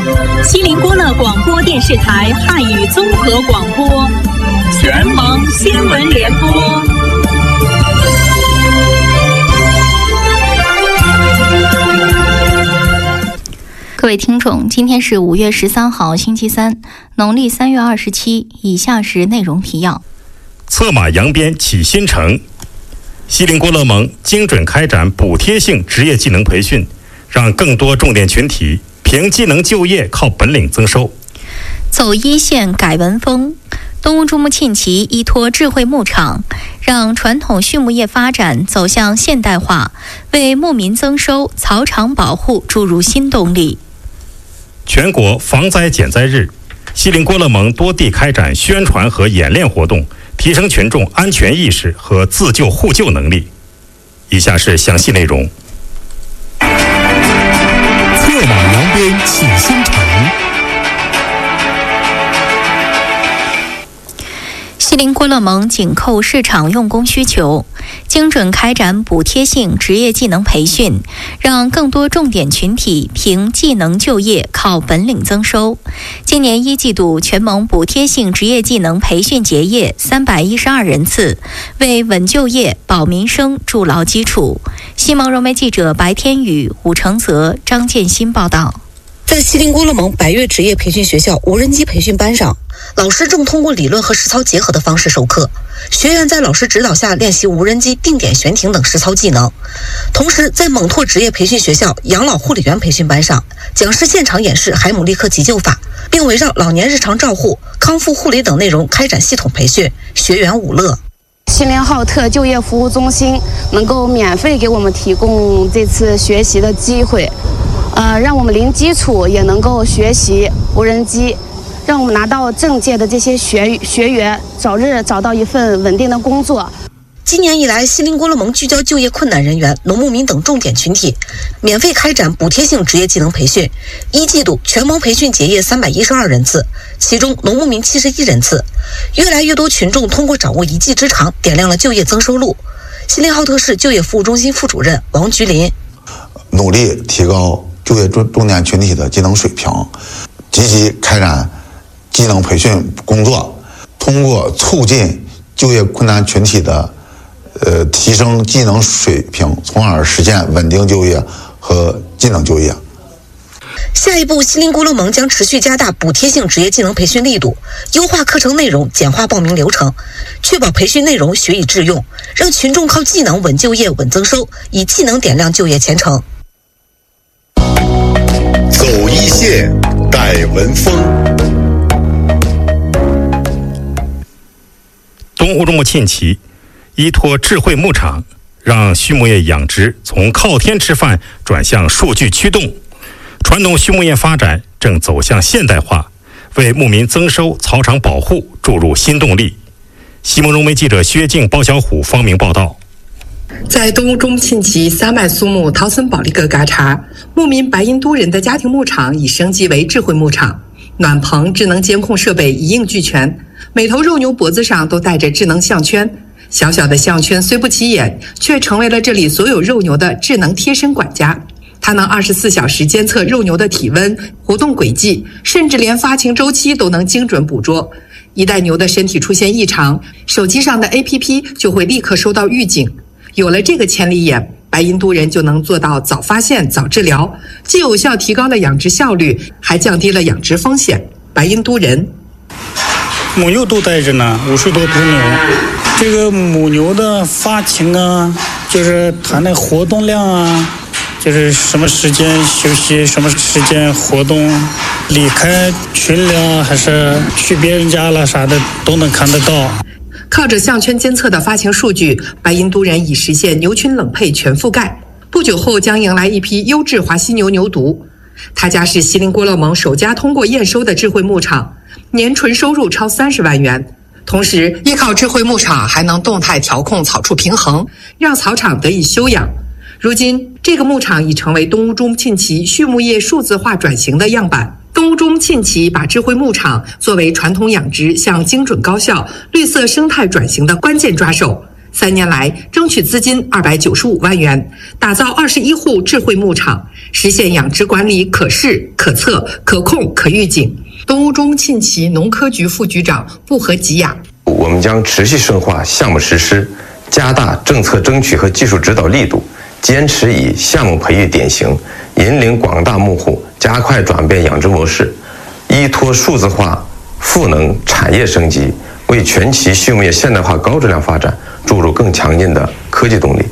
锡林郭勒广播电视台汉语综合广播，全盟新闻联播。 各位听众，今天是5月13号，星期三，农历3月27。以下是内容提要： 策马扬鞭启新城，锡林郭勒盟精准开展补贴性职业技能培训，让更多重点群体凭技能就业，靠本领增收。 走一线改文风，东乌珠穆沁旗依托智慧牧场，让传统畜牧业发展走向现代化，为牧民增收、草场保护注入新动力。 全国防灾减灾日，锡林郭勒盟多地开展宣传和演练活动，提升群众安全意识和自救互救能力。以下是详细内容。 策马扬鞭启新城。 锡林郭勒盟紧扣市场用工需求，精准开展补贴性职业技能培训，让更多重点群体凭技能就业，靠本领增收。今年1季度，全盟补贴性职业技能培训结业312人次，为稳就业、保民生筑牢基础。西盟融媒记者白天宇、武承泽、张建新报道。 在锡林郭勒盟百越职业培训学校无人机培训班上，老师正通过理论和实操结合的方式授课，学员在老师指导下练习无人机定点悬停等实操技能。同时，在蒙拓职业培训学校养老护理员培训班上，讲师现场演示海姆立克急救法，并围绕老年日常照护、康复护理等内容开展系统培训，学员舞乐。 锡林浩特就业服务中心能够免费给我们提供这次学习的机会，让我们零基础也能够学习无人机，让我们拿到证件的这些学员早日找到一份稳定的工作。 今年以来，锡林郭勒盟聚焦就业困难人员、农牧民等重点群体，免费开展补贴性职业技能培训。1季度全盟培训结业312人次，其中农牧民71人次。越来越多群众通过掌握一技之长，点亮了就业增收路。锡林浩特市就业服务中心副主任王菊林： 努力提高就业重点群体的技能水平，积极开展技能培训工作，通过促进就业困难群体的提升技能水平，从而实现稳定就业和技能就业。 下一步，锡林郭勒盟将持续加大补贴性职业技能培训力度，优化课程内容，简化报名流程，确保培训内容学以致用，让群众靠技能稳就业、稳增收，以技能点亮就业前程。 走一线，改文风。 东乌珠穆沁旗依托智慧牧场，让畜牧业养殖从靠天吃饭转向数据驱动，传统畜牧业发展正走向现代化，为牧民增收、草场保护注入新动力。西盟融媒记者薛静、包小虎、方明报道。 在东乌珠穆沁旗撒麦苏木陶森保利格嘎查，牧民白银都人的家庭牧场已升级为智慧牧场，暖棚、智能监控设备一应俱全，每头肉牛脖子上都带着智能项圈，小小的项圈虽不起眼，却成为了这里所有肉牛的智能贴身管家。它能24小时监测肉牛的体温、活动轨迹，甚至连发情周期都能精准捕捉。一旦牛的身体出现异常，手机上的 APP 就会立刻收到预警。有了这个千里眼，白银都人就能做到早发现、早治疗，既有效提高了养殖效率，还降低了养殖风险。白银都人母牛都带着呢，50多头牛。这个母牛的发情啊，就是它那活动量啊，就是什么时间休息，什么时间活动，离开群了还是去别人家了啥的，都能看得到。 靠着项圈监测的发情数据，白银都人已实现牛群冷配全覆盖。不久后将迎来一批优质华西牛牛犊。他家是锡林郭勒盟首家通过验收的智慧牧场，年纯收入超30万元。同时，依靠智慧牧场还能动态调控草畜平衡，让草场得以休养。如今，这个牧场已成为东乌珠穆沁旗畜牧业数字化转型的样板。东乌珠穆沁旗把智慧牧场作为传统养殖向精准高效、绿色生态转型的关键抓手， 3年来争取资金295万元，打造21户智慧牧场，实现养殖管理可视、可测、可控、可预警。东乌中沁旗农科局副局长布和吉雅， 我们将持续深化项目实施，加大政策争取和技术指导力度，坚持以项目培育典型，引领广大牧户加快转变养殖模式，依托数字化赋能产业升级，为全旗畜牧业现代化高质量发展注入更强劲的科技动力。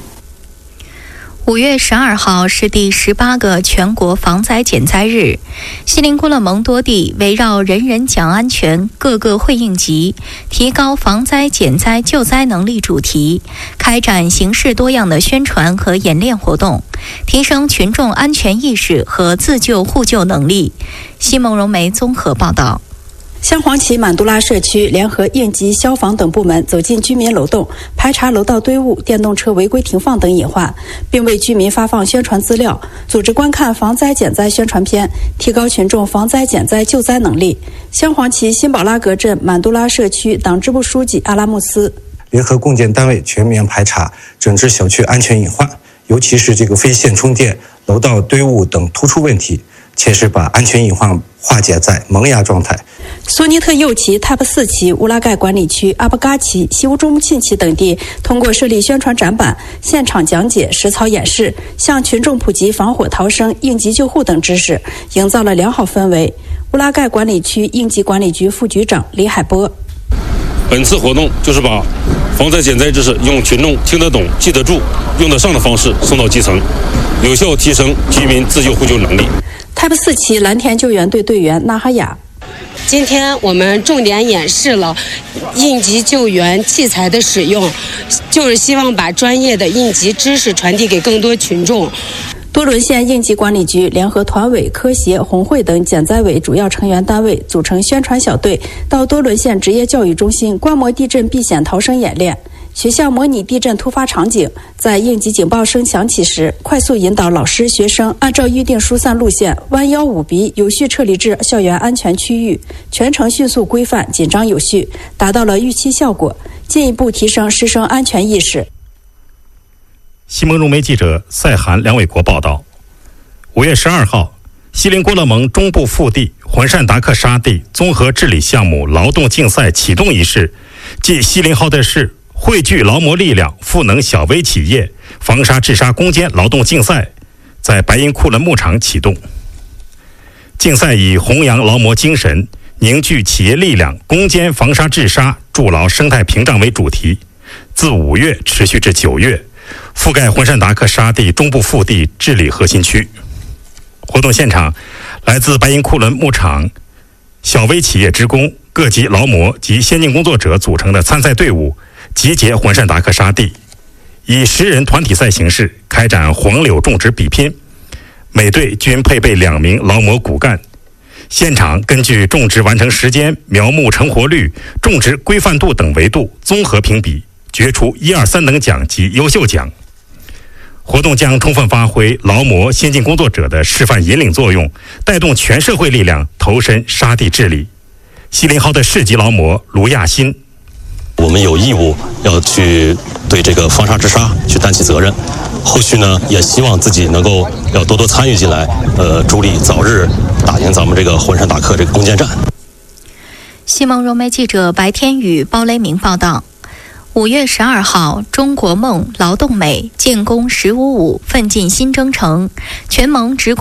5月12号是第18个全国防灾减灾日，锡林郭勒盟多地围绕人人讲安全，个个会应急，提高防灾减灾救灾能力主题，开展形式多样的宣传和演练活动，提升群众安全意识和自救互救能力。西蒙荣梅综合报道。 镶黄旗满都拉社区联合应急、消防等部门走进居民楼栋，排查楼道堆物、电动车违规停放等隐患，并为居民发放宣传资料，组织观看防灾减灾宣传片，提高群众防灾减灾救灾能力。镶黄旗新宝拉格镇满都拉社区党支部书记阿拉穆斯联合共建单位全面排查整治小区安全隐患，尤其是非线充电、楼道堆物等突出问题，切实把安全隐患化解在萌芽状态。 索尼特右旗、塔布四旗、乌拉盖管理区、阿布嘎旗、西乌中沁旗等地通过设立宣传展板、现场讲解、实操演示，向群众普及防火逃生、应急救护等知识，营造了良好氛围。乌拉盖管理区应急管理局副局长李海波， 本次活动就是把防灾减灾知识用群众听得懂、记得住、用得上的方式送到基层，有效提升居民自救互救能力。 塔布四旗蓝田救援队队员纳哈雅， 今天我们重点演示了应急救援器材的使用，就是希望把专业的应急知识传递给更多群众。 多伦县应急管理局联合团委、科协、红会等减灾委主要成员单位组成宣传小队，到多伦县职业教育中心观摩地震避险逃生演练。学校模拟地震突发场景，在应急警报声响起时，快速引导老师、学生按照预定疏散路线，弯腰舞鼻，有序撤离至校园安全区域，全程迅速规范、紧张有序，达到了预期效果，进一步提升师生安全意识。 西蒙融媒记者赛涵、梁伟国报道。5月12号，锡林郭勒盟中部腹地浑善达克沙地综合治理项目劳动竞赛启动仪式暨锡林浩特市汇聚劳模力量赋能小微企业防沙治沙攻坚劳动竞赛在白银库伦牧场启动。竞赛以弘扬劳模精神、凝聚企业力量、攻坚防沙治沙、筑牢生态屏障为主题，自5月持续至9月，覆盖浑善达克沙地中部腹地治理核心区。活动现场，来自白银库伦牧场小微企业职工、各级劳模及先进工作者组成的参赛队伍集结浑善达克沙地，以10人团体赛形式开展黄柳种植比拼，每队均配备2名劳模骨干。现场根据种植完成时间、苗木成活率、种植规范度等维度综合评比，决出1、2、3等奖及优秀奖。活动将充分发挥劳模先进工作者的示范引领作用，带动全社会力量投身沙地治理。锡林浩特市级劳模卢亚新， 我们有义务要去对这个防沙治沙去担起责任，后续呢也希望自己能够要多多参与进来，助力早日打赢咱们这个浑善达克这个攻坚战。 西蒙融媒记者白天宇、包雷明报道。5月12号，中国梦、劳动美、建工15.5奋进新征程，全盟职工